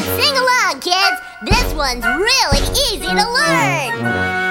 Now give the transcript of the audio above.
And sing along, kids! This one's really easy to learn!